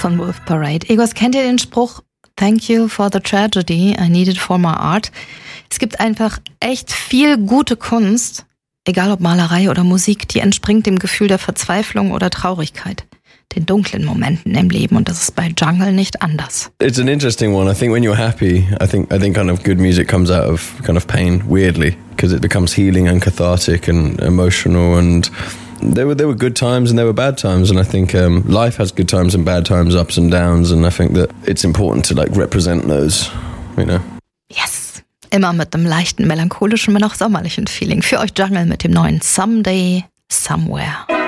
von Wolf Parade. Egos, kennt ihr den Spruch "Thank you for the tragedy, I need it for my art"? Es gibt einfach echt viel gute Kunst, egal ob Malerei oder Musik, die entspringt dem Gefühl der Verzweiflung oder Traurigkeit, den dunklen Momenten im Leben, und das ist bei Jungle nicht anders. It's an interesting one. I think when you're happy, I think kind of good music comes out of kind of pain, weirdly, because it becomes healing and cathartic and emotional, and there were good times and there were bad times, and I think life has good times and bad times, ups and downs, and I think that it's important to like represent those, you know. Yes. Immer mit einem leichten melancholischen, wenn auch sommerlichen Feeling. Für euch Jungle mit dem neuen Someday, Somewhere.